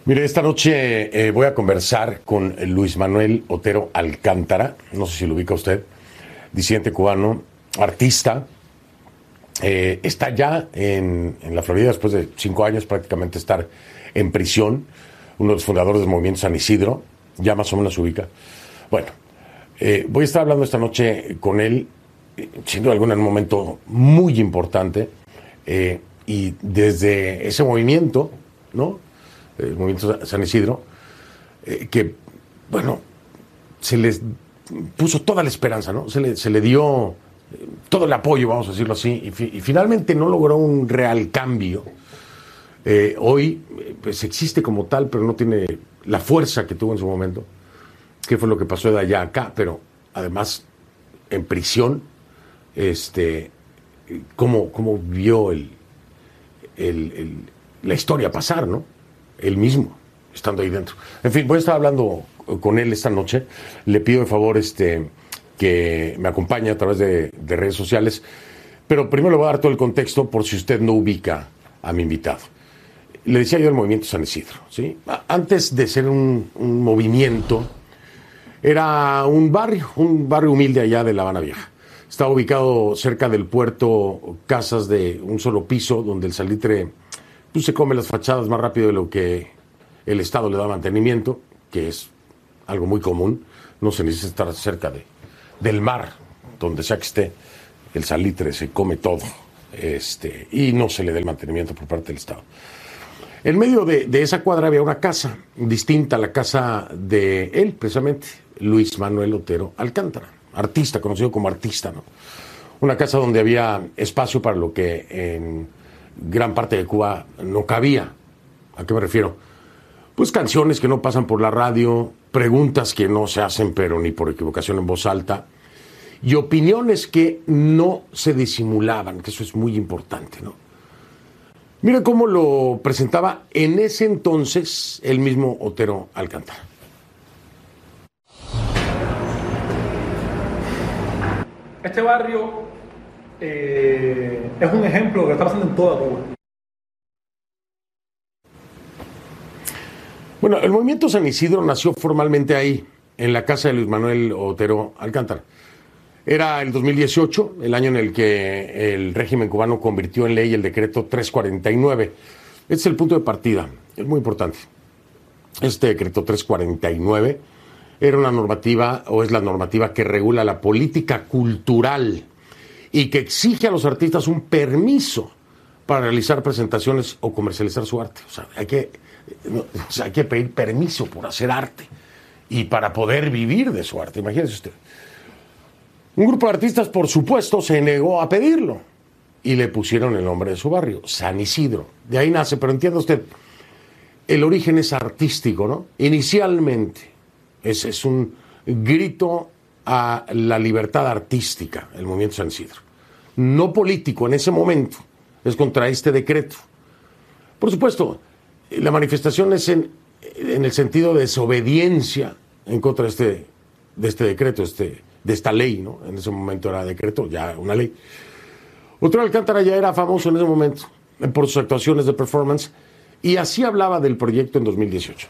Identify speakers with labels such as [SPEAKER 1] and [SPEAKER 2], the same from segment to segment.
[SPEAKER 1] Mire, esta noche voy a conversar con Luis Manuel Otero Alcántara, no sé si lo ubica usted, disidente cubano, artista. Está ya en la Florida después de 5 años prácticamente estar en prisión, uno de los fundadores del movimiento San Isidro, ya más o menos se ubica. Bueno, voy a estar hablando esta noche con él, siendo en un momento muy importante, y desde ese movimiento, ¿no? El movimiento San Isidro, que, bueno, se les puso toda la esperanza, ¿no? Se le dio todo el apoyo, vamos a decirlo así, y finalmente no logró un real cambio. Hoy, pues existe como tal, pero no tiene la fuerza que tuvo en su momento. ¿Qué fue lo que pasó de allá a acá? Pero además, en prisión, cómo vio la historia pasar, ¿no? Él mismo, estando ahí dentro. En fin, voy a estar hablando con él esta noche. Le pido de favor que me acompañe a través de redes sociales. Pero primero le voy a dar todo el contexto por si usted no ubica a mi invitado. Le decía yo el movimiento San Isidro, ¿sí? Antes de ser un movimiento, era un barrio humilde allá de La Habana Vieja. Estaba ubicado cerca del puerto, casas de un solo piso, donde el salitre se come las fachadas más rápido de lo que el Estado le da mantenimiento, que es algo muy común. No se necesita estar cerca del mar, donde sea que esté, el salitre se come todo, y no se le da el mantenimiento por parte del Estado. En medio de esa cuadra había una casa, distinta a la casa de él, precisamente, Luis Manuel Otero Alcántara, artista, conocido como artista, ¿no? Una casa donde había espacio para lo que en gran parte de Cuba no cabía. ¿A qué me refiero? Pues canciones que no pasan por la radio, preguntas que no se hacen pero ni por equivocación en voz alta, y opiniones que no se disimulaban, que eso es muy importante, ¿no? Mira cómo lo presentaba en ese entonces el mismo Otero Alcántara.
[SPEAKER 2] Este barrio es un ejemplo de lo que está pasando en toda Cuba.
[SPEAKER 1] Bueno, el movimiento San Isidro nació formalmente ahí, en la casa de Luis Manuel Otero Alcántara. Era el 2018, el año en el que el régimen cubano convirtió en ley el decreto 349. Este es el punto de partida, es muy importante. Este decreto 349 era una normativa, o es la normativa que regula la política cultural y que exige a los artistas un permiso para realizar presentaciones o comercializar su arte. O sea, hay que pedir permiso por hacer arte y para poder vivir de su arte. Imagínese usted. Un grupo de artistas, por supuesto, se negó a pedirlo y le pusieron el nombre de su barrio, San Isidro. De ahí nace, pero entienda usted, el origen es artístico, ¿no? Inicialmente es un grito a la libertad artística, el movimiento San Isidro. No político en ese momento, es contra este decreto. Por supuesto, la manifestación es en el sentido de desobediencia en contra de este decreto, de esta ley, ¿no? En ese momento era decreto, ya una ley. Otero Alcántara ya era famoso en ese momento por sus actuaciones de performance y así hablaba del proyecto en 2018.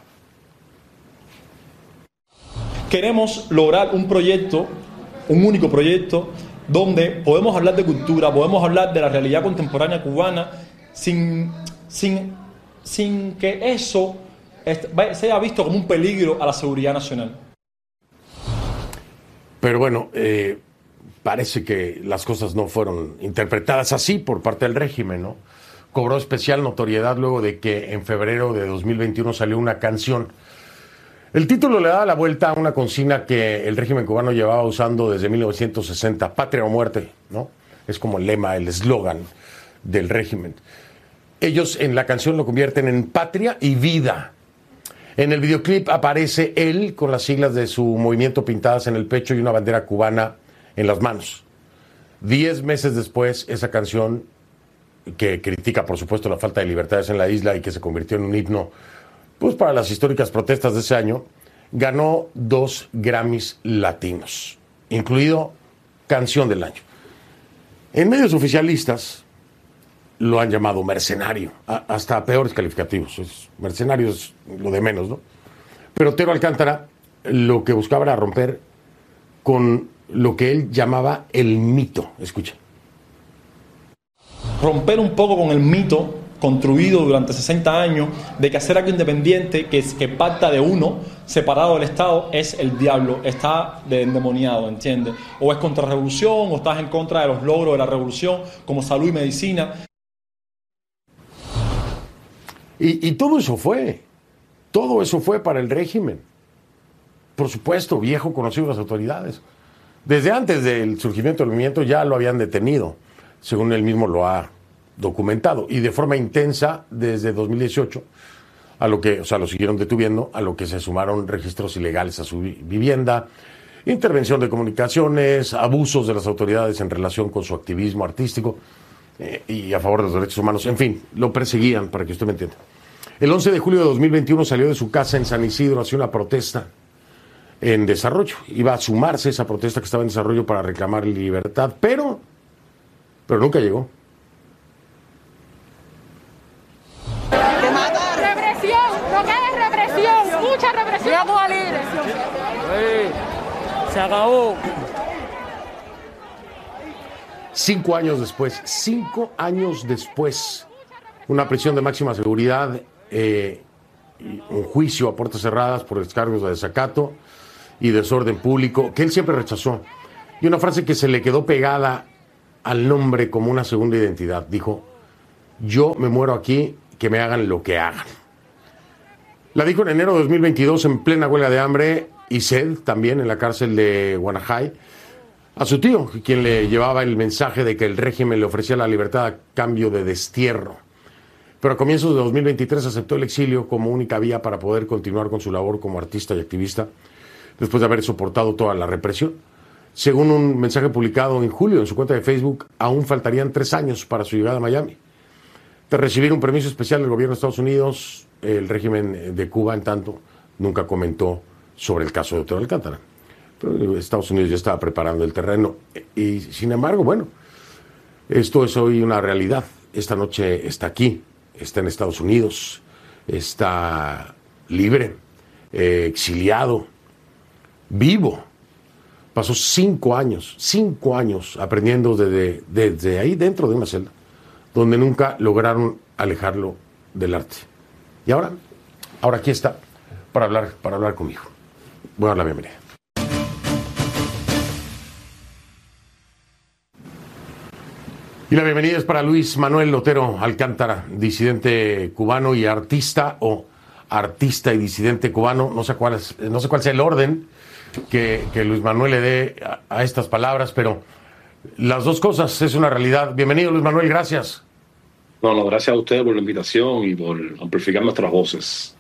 [SPEAKER 2] Queremos lograr un proyecto, un único proyecto, donde podemos hablar de cultura, podemos hablar de la realidad contemporánea cubana sin que eso sea visto como un peligro a la seguridad nacional.
[SPEAKER 1] Pero bueno, parece que las cosas no fueron interpretadas así por parte del régimen, ¿no? Cobró especial notoriedad luego de que en febrero de 2021 salió una canción. El título le daba la vuelta a una consigna que el régimen cubano llevaba usando desde 1960, patria o muerte, ¿no? Es como el lema, el eslogan del régimen. Ellos en la canción lo convierten en patria y vida. En el videoclip aparece él con las siglas de su movimiento pintadas en el pecho y una bandera cubana en las manos. 10 meses después, esa canción, que critica por supuesto la falta de libertades en la isla y que se convirtió en un himno pues para las históricas protestas de ese año, ganó 2 Grammys latinos, incluido Canción del Año. En medios oficialistas, lo han llamado mercenario, hasta peores calificativos. Mercenario es lo de menos, ¿no? Pero Otero Alcántara lo que buscaba era romper con lo que él llamaba el mito. Escucha.
[SPEAKER 2] Romper un poco con el mito construido durante 60 años de que hacer algo independiente, que parta de uno, separado del Estado, es el diablo, está endemoniado, ¿entiendes? O es contra la revolución, o estás en contra de los logros de la revolución, como salud y medicina.
[SPEAKER 1] Y todo eso fue para el régimen. Por supuesto, viejo conocido de las autoridades. Desde antes del surgimiento del movimiento ya lo habían detenido, según él mismo lo ha documentado, y de forma intensa desde 2018, lo siguieron deteniendo, a lo que se sumaron registros ilegales a su vivienda, intervención de comunicaciones, abusos de las autoridades en relación con su activismo artístico y a favor de los derechos humanos. En fin, lo perseguían, para que usted me entienda. El 11 de julio de 2021 salió de su casa en San Isidro hacia una protesta en desarrollo. Iba a sumarse a esa protesta que estaba en desarrollo para reclamar libertad, pero nunca llegó.
[SPEAKER 3] Mucha represión. Se acabó.
[SPEAKER 1] 5 años después, una prisión de máxima seguridad, un juicio a puertas cerradas por descargos de desacato y desorden público, que él siempre rechazó. Y una frase que se le quedó pegada al nombre como una segunda identidad. Dijo: yo me muero aquí, que me hagan lo que hagan. La dijo en enero de 2022 en plena huelga de hambre y sed, también en la cárcel de Guanajay, a su tío, quien le llevaba el mensaje de que el régimen le ofrecía la libertad a cambio de destierro. Pero a comienzos de 2023 aceptó el exilio como única vía para poder continuar con su labor como artista y activista, después de haber soportado toda la represión. Según un mensaje publicado en julio en su cuenta de Facebook, aún faltarían 3 años para su llegada a Miami. De recibir un permiso especial del gobierno de Estados Unidos, el régimen de Cuba, en tanto, nunca comentó sobre el caso de Otero Alcántara. Pero Estados Unidos ya estaba preparando el terreno. Y, sin embargo, bueno, esto es hoy una realidad. Esta noche está aquí, está en Estados Unidos, está libre, exiliado, vivo. Pasó 5 años aprendiendo desde ahí dentro de una celda, donde nunca lograron alejarlo del arte. Y ahora aquí está para hablar conmigo. Voy a dar la bienvenida. Y la bienvenida es para Luis Manuel Otero Alcántara, disidente cubano y artista, o artista y disidente cubano. No sé cuál sea el orden que Luis Manuel le dé a estas palabras, pero las dos cosas es una realidad. Bienvenido, Luis Manuel, gracias.
[SPEAKER 4] No, gracias a ustedes por la invitación y por amplificar nuestras voces.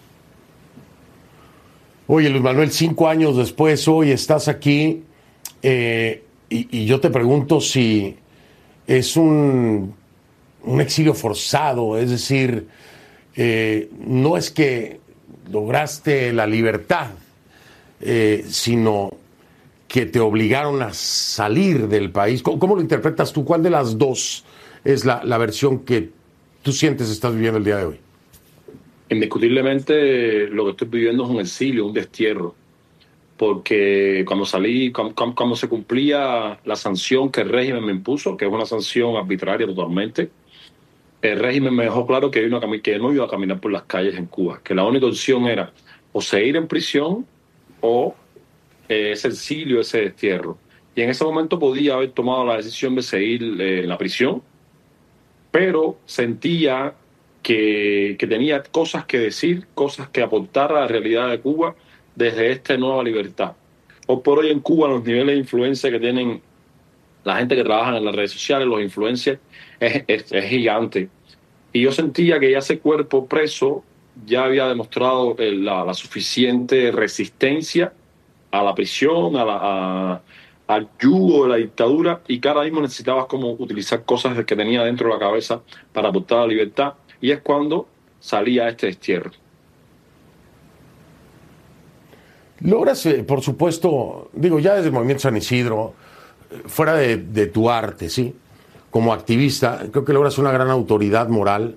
[SPEAKER 1] Oye, Luis Manuel, 5 años después, hoy estás aquí, y yo te pregunto si es un exilio forzado, es decir, no es que lograste la libertad, sino que te obligaron a salir del país. ¿Cómo lo interpretas tú? ¿Cuál de las dos es la versión que tú sientes estás viviendo el día de hoy?
[SPEAKER 4] Indiscutiblemente lo que estoy viviendo es un exilio, un destierro, porque cuando salí, cuando se cumplía la sanción que el régimen me impuso, que es una sanción arbitraria totalmente, el régimen me dejó claro que no iba a caminar por las calles en Cuba, que la única opción era o seguir en prisión o ese exilio, ese destierro. Y en ese momento podía haber tomado la decisión de seguir en la prisión, pero sentía que tenía cosas que decir, cosas que aportar a la realidad de Cuba desde esta nueva libertad. Hoy por hoy en Cuba los niveles de influencia que tienen la gente que trabaja en las redes sociales, los influencers, es gigante. Y yo sentía que ya ese cuerpo preso ya había demostrado la suficiente resistencia a la prisión, al yugo de la dictadura, y cada mismo necesitabas como utilizar cosas que tenía dentro de la cabeza para aportar la libertad, y es cuando salía este destierro.
[SPEAKER 1] Logras, por supuesto, digo, ya desde el Movimiento San Isidro, fuera de tu arte, ¿sí? como activista, creo que logras una gran autoridad moral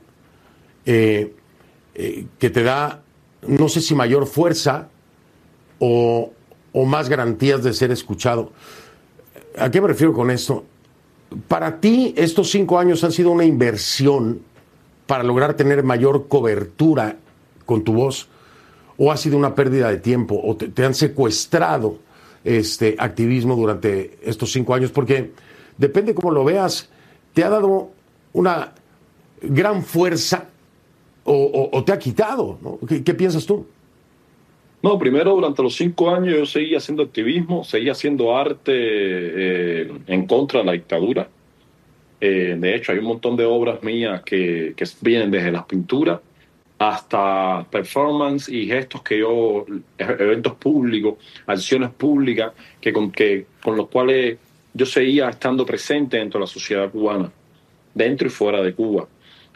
[SPEAKER 1] que te da, no sé si mayor fuerza o más garantías de ser escuchado. ¿A qué me refiero con esto? Para ti, estos 5 años han sido una inversión para lograr tener mayor cobertura con tu voz, o ha sido una pérdida de tiempo, o te han secuestrado este activismo durante estos 5 años, porque depende cómo lo veas, te ha dado una gran fuerza o te ha quitado, ¿no? ¿Qué piensas tú?
[SPEAKER 4] No, primero, durante los 5 años yo seguía haciendo activismo, seguía haciendo arte en contra de la dictadura. De hecho, hay un montón de obras mías que vienen desde las pinturas hasta performance y gestos eventos públicos, acciones públicas con los cuales yo seguía estando presente dentro de la sociedad cubana, dentro y fuera de Cuba.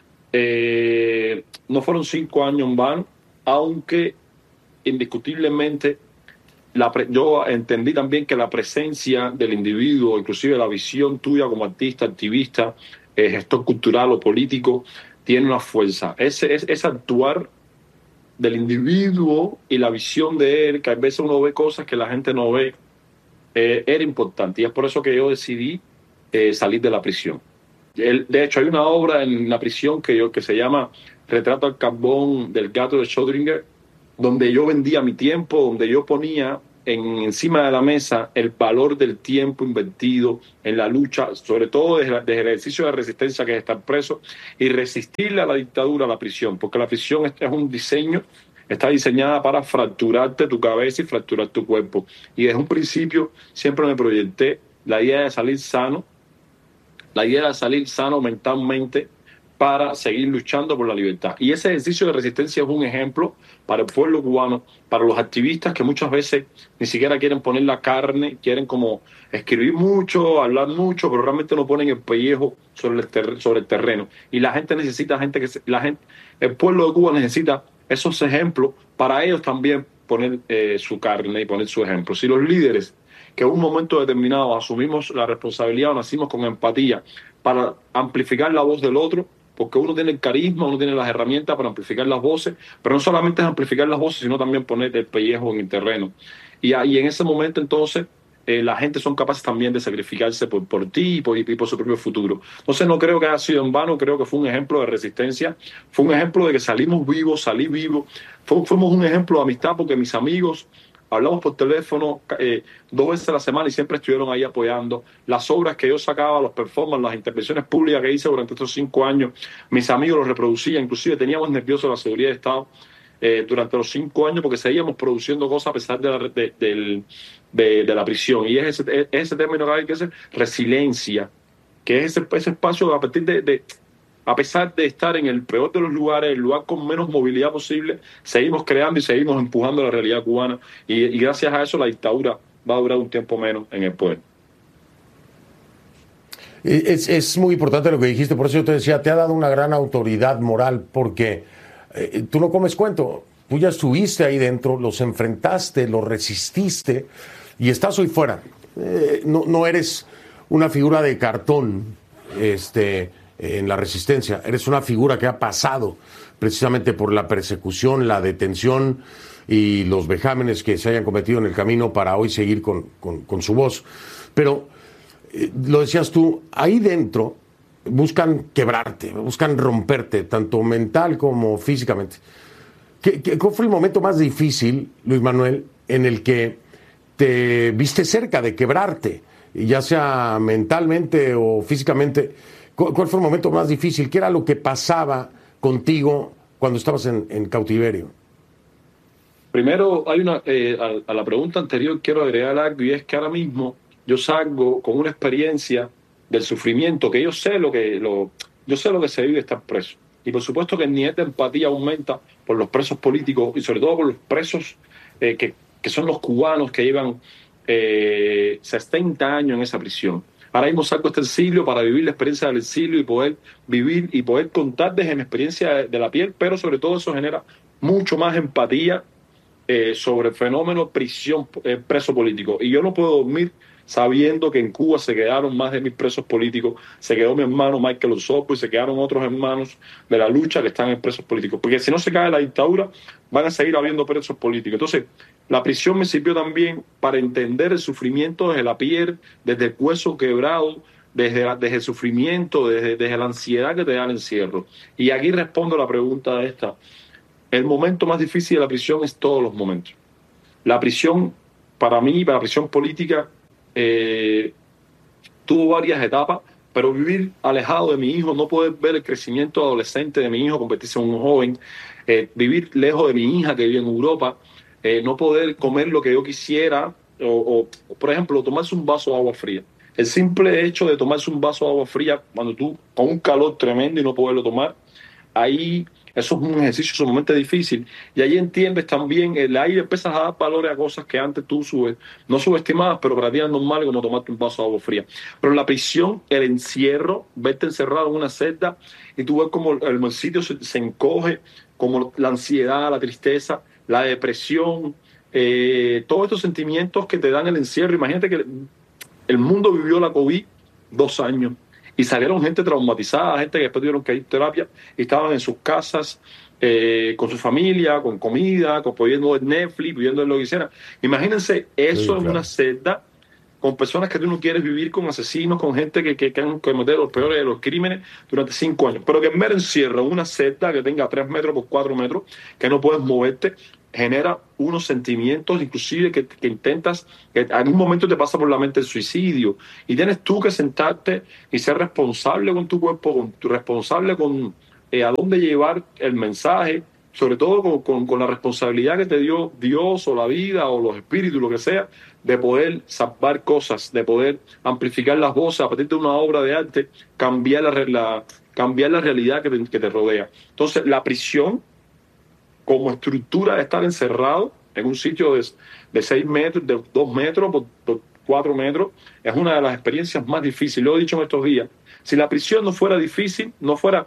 [SPEAKER 4] No fueron 5 años en vano, aunque indiscutiblemente yo entendí también que la presencia del individuo, inclusive la visión tuya como artista, activista, gestor cultural o político, tiene una fuerza. Ese actuar del individuo y la visión de él, que a veces uno ve cosas que la gente no ve, era importante. Y es por eso que yo decidí salir de la prisión. De hecho, hay una obra en la prisión que se llama Retrato al carbón del gato de Schrödinger, donde yo vendía mi tiempo, donde yo ponía encima de la mesa el valor del tiempo invertido en la lucha, sobre todo desde el ejercicio de resistencia que es estar preso y resistirle a la dictadura, a la prisión, porque la prisión es un diseño, está diseñada para fracturarte tu cabeza y fracturar tu cuerpo. Y desde un principio siempre me proyecté la idea de salir sano mentalmente, para seguir luchando por la libertad. Y ese ejercicio de resistencia es un ejemplo para el pueblo cubano, para los activistas que muchas veces ni siquiera quieren poner la carne, quieren como escribir mucho, hablar mucho, pero realmente no ponen el pellejo sobre el terreno. Y la gente necesita el pueblo de Cuba necesita esos ejemplos para ellos también poner su carne y poner su ejemplo. Si los líderes que en un momento determinado asumimos la responsabilidad o nacimos con empatía para amplificar la voz del otro, porque uno tiene el carisma, uno tiene las herramientas para amplificar las voces, pero no solamente es amplificar las voces, sino también poner el pellejo en el terreno. Y en ese momento, entonces, la gente son capaces también de sacrificarse por ti y por su propio futuro. Entonces, no creo que haya sido en vano, creo que fue un ejemplo de resistencia, fue un ejemplo de que salí vivo, fuimos un ejemplo de amistad, porque mis amigos hablamos por teléfono 2 veces a la semana y siempre estuvieron ahí apoyando. Las obras que yo sacaba, los performances, las intervenciones públicas que hice durante estos 5 años, mis amigos los reproducían. Inclusive teníamos nerviosos la seguridad de Estado durante los 5 años porque seguíamos produciendo cosas a pesar de la prisión. Y es ese término que hay que hacer, resiliencia, que es ese espacio a partir a pesar de estar en el peor de los lugares, el lugar con menos movilidad posible, seguimos creando y seguimos empujando la realidad cubana. Y gracias a eso la dictadura va a durar un tiempo menos en el poder.
[SPEAKER 1] Es muy importante lo que dijiste, por eso yo te decía, te ha dado una gran autoridad moral, porque tú no comes cuento, tú ya estuviste ahí dentro, los enfrentaste, los resististe y estás hoy fuera. No eres una figura de cartón, en la resistencia, eres una figura que ha pasado precisamente por la persecución, la detención y los vejámenes que se hayan cometido en el camino para hoy seguir con su voz. Pero, lo decías tú, ahí dentro buscan quebrarte, buscan romperte, tanto mental como físicamente. ¿Cuál fue el momento más difícil, Luis Manuel, en el que te viste cerca de quebrarte, ya sea mentalmente o físicamente? ¿Cuál fue el momento más difícil? ¿Qué era lo que pasaba contigo cuando estabas en cautiverio?
[SPEAKER 4] Primero, a la pregunta anterior quiero agregar algo, y es que ahora mismo yo salgo con una experiencia del sufrimiento, que yo sé lo que se vive estar preso. Y por supuesto que el nivel de empatía aumenta por los presos políticos y sobre todo por los presos que son los cubanos que llevan 60 años en esa prisión. Ahora mismo saco este exilio para vivir la experiencia del exilio y poder vivir y poder contar desde mi experiencia de la piel, pero sobre todo eso genera mucho más empatía sobre el fenómeno prisión, preso político. Y yo no puedo dormir sabiendo que en Cuba se quedaron más de 1000 presos políticos, se quedó mi hermano Michael Osopo y se quedaron otros hermanos de la lucha que están en presos políticos. Porque si no se cae la dictadura, van a seguir habiendo presos políticos. Entonces, la prisión me sirvió también para entender el sufrimiento desde la piel, desde el hueso quebrado, desde el sufrimiento, desde la ansiedad que te da el encierro. Y aquí respondo a la pregunta esta. El momento más difícil de la prisión es todos los momentos. La prisión, para mí, para la prisión política, tuvo varias etapas, pero vivir alejado de mi hijo, no poder ver el crecimiento adolescente de mi hijo, convertirse en un joven, vivir lejos de mi hija que vive en Europa, no poder comer lo que yo quisiera, o, por ejemplo, tomarse un vaso de agua fría. El simple hecho de tomarse un vaso de agua fría cuando tú, con un calor tremendo y no poderlo tomar, ahí eso es un ejercicio sumamente difícil. Y ahí entiendes también, ahí empiezas a dar valores a cosas que antes tú no subestimabas, pero para ti era normal como tomarte un vaso de agua fría. Pero en la prisión, el encierro, verte encerrado en una celda y tú ves como el sitio se encoge, como la ansiedad, la tristeza, la depresión, todos estos sentimientos que te dan el encierro. Imagínate que el mundo vivió la COVID 2 años y salieron gente traumatizada, gente que después tuvieron que ir a terapia y estaban en sus casas con su familia, con comida, pudiendo ver Netflix, pudiendo ver lo que hicieran. Imagínense eso, sí, claro, en una celda con personas que tú no quieres vivir, con asesinos, con gente que han cometido los peores de los crímenes durante 5 años. Pero que en mero encierro, una celda que tenga 3 metros por 4 metros, que no puedes moverte, genera unos sentimientos, inclusive que intentas, que en algún momento te pasa por la mente el suicidio, y tienes tú que sentarte y ser responsable con tu cuerpo, responsable con a dónde llevar el mensaje, sobre todo con la responsabilidad que te dio Dios o la vida o los espíritus, lo que sea, de poder salvar cosas, de poder amplificar las voces a partir de una obra de arte, cambiar la realidad que te rodea. Entonces, la prisión, como estructura de estar encerrado en un sitio de 6 metros, de 2 metros por 4 metros, es una de las experiencias más difíciles. Lo he dicho en estos días. Si la prisión no fuera difícil, no fuera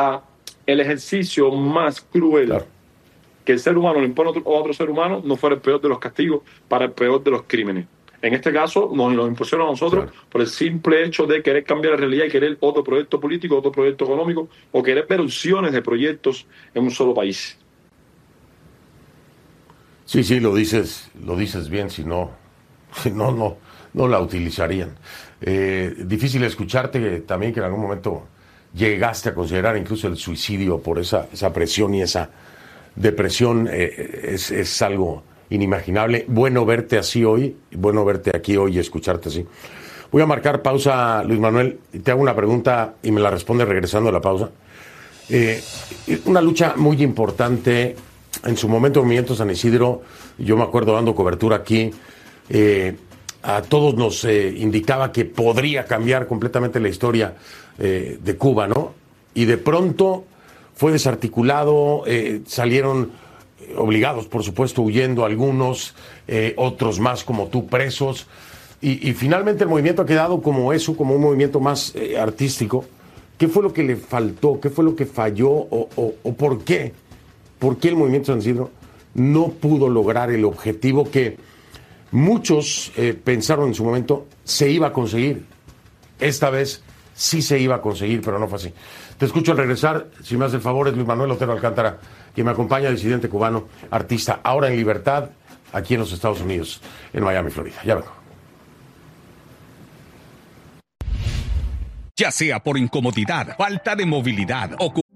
[SPEAKER 4] el ejercicio más cruel, claro, que el ser humano le impone a otro ser humano, no fuera el peor de los castigos para el peor de los crímenes. En este caso, nos lo impusieron a nosotros, claro, por el simple hecho de querer cambiar la realidad y querer otro proyecto político, otro proyecto económico, o querer ver opciones de proyectos en un solo país.
[SPEAKER 1] Sí, lo dices bien, si no la utilizarían. Difícil escucharte también que en algún momento llegaste a considerar incluso el suicidio por esa presión y esa depresión. Es algo inimaginable. Bueno verte así hoy, bueno verte aquí hoy y escucharte así. Voy a marcar pausa, Luis Manuel, y te hago una pregunta y me la respondes regresando a la pausa. Una lucha muy importante. En su momento, el Movimiento San Isidro, yo me acuerdo dando cobertura aquí, a todos nos indicaba que podría cambiar completamente la historia de Cuba, ¿no? Y de pronto fue desarticulado, salieron obligados, por supuesto, huyendo algunos, otros más como tú presos, y finalmente el movimiento ha quedado como eso, como un movimiento más artístico. ¿Qué fue lo que le faltó? ¿Qué fue lo que falló? ¿O por qué? ¿Por qué el Movimiento San Isidro no pudo lograr el objetivo que muchos pensaron en su momento se iba a conseguir? Esta vez sí se iba a conseguir, pero no fue así. Te escucho al regresar. Si me hace el favor, es Luis Manuel Otero Alcántara, quien me acompaña, disidente cubano, artista, ahora en libertad, aquí en los Estados Unidos, en Miami, Florida. Ya vengo.
[SPEAKER 5] Ya sea por incomodidad, falta de movilidad o